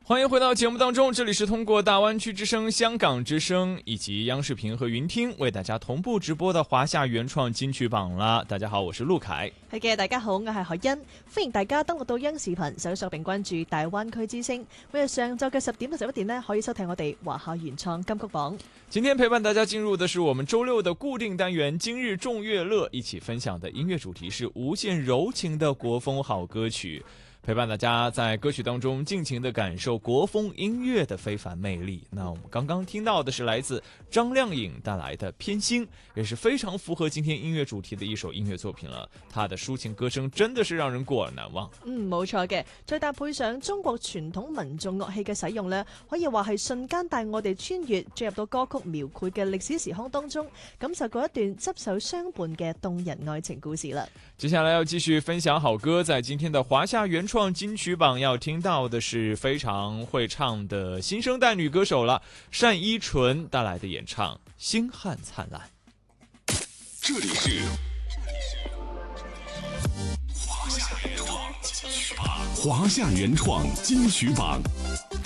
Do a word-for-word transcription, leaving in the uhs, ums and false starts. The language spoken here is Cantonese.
欢迎回到节目当中，这里是通过大湾区之声、香港之声以及央视频和云听为大家同步直播的華夏原創金曲榜啦。大家好，我是陸凱。 係嘅，大家好，我係海欣，歡迎大家登錄到央視頻搜索並關注大灣區之聲。每日上晝嘅十點到十一點呢，可以收聽我哋華夏原創金曲榜。 今天陪伴大家進入的是我們周六的固定單元今日眾樂樂，一起分享的音樂主題是無限柔情的國風好歌曲。陪伴大家在歌曲當中盡情地感受國風音樂的非凡魅力。那我們剛剛聽到的是來自張靚穎帶來的《偏心》，也是非常符合今天音樂主題的一首音樂作品了。他的抒情歌聲真的是讓人過耳難忘。 嗯，冇錯嘅，再搭配上中國傳統民眾樂器嘅使用呢，可以話係瞬間帶我哋穿越進入到歌曲描繪嘅歷史時空當中，感受過一段執手相伴嘅動人愛情故事啦。 接下來要繼續分享好歌，在今天的華夏原創金曲榜要聽到的是非常會唱的新生代女歌手了，單依純帶來的演唱《星漢燦爛》。 這裡是華夏原創金曲榜，華夏原創金曲榜。